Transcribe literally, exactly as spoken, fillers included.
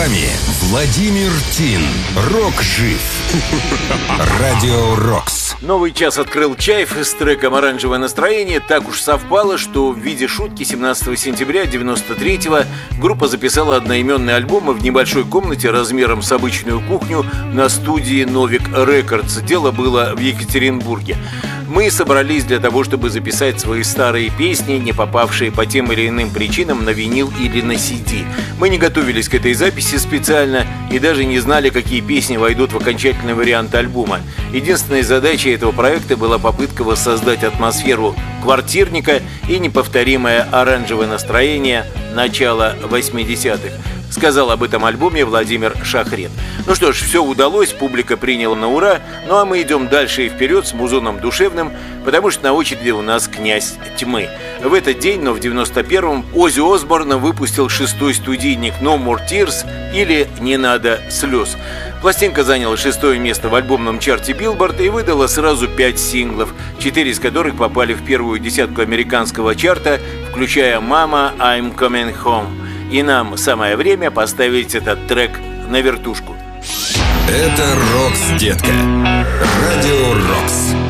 вами Владимир Тин. Рок жив. Радио Рокс. Новый час открыл Чайф с треком «Оранжевое настроение». Так уж совпало, что в виде шутки семнадцатого сентября девяносто третьего группа записала одноименный альбом в небольшой комнате размером с обычную кухню на студии Novik Records. Дело было в Екатеринбурге. Мы собрались для того, чтобы записать свои старые песни, не попавшие по тем или иным причинам на винил или на си ди. Мы не готовились к этой записи специально и даже не знали, какие песни войдут в окончательный вариант альбома. Единственной задачей этого проекта была попытка воссоздать атмосферу квартирника и неповторимое оранжевое настроение начала восьмидесятых. Сказал об этом альбоме Владимир Шахрет. Ну что ж, все удалось, публика приняла на ура. Ну а мы идем дальше и вперед с музоном душевным, потому что на очереди у нас «Князь тьмы». В этот день, но в девяносто первом, Оззи Осборн выпустил шестой студийник «No More Tears» или «Не надо слез». Пластинка заняла шестое место в альбомном чарте Billboard и выдала сразу пять синглов, четыре из которых попали в первую десятку американского чарта, включая «Mama, I'm Coming Home». И нам самое время поставить этот трек на вертушку. Это Рокс, детка. Радио Рокс.